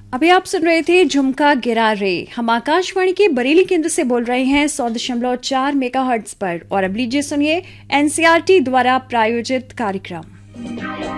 अभी आप सुन रहे थे झुमका गिरा रे। हम आकाशवाणी के बरेली केंद्र से बोल रहे हैं 100.4 मेगाहर्ट्ज पर। और अब लीजिए सुनिए एनसीईआरटी द्वारा प्रायोजित कार्यक्रम।